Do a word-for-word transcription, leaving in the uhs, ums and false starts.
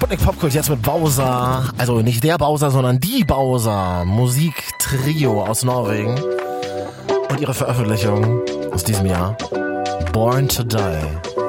Sputnik Popkult jetzt mit Bowser, also nicht der Bowser, sondern die Bowser, Musiktrio aus Norwegen und ihre Veröffentlichung aus diesem Jahr, Born to Die.